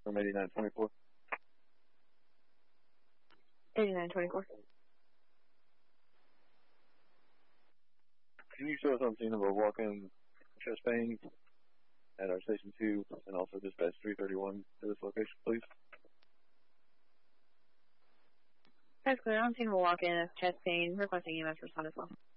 from 8924. 8924. Can you show us on scene of a walk-in chest pain at our Station 2 and also dispatch 331 to this location, please? That's clear. I'm seeing a walk-in of chest pain, requesting EMS respond as well.